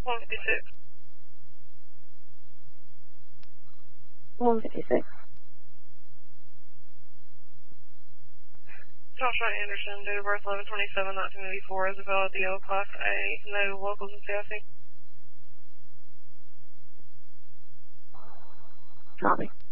156. 156. Joshua Anderson, date of birth 11/27/1984, Isabel at the O Class A, no locals in CIC. Copy.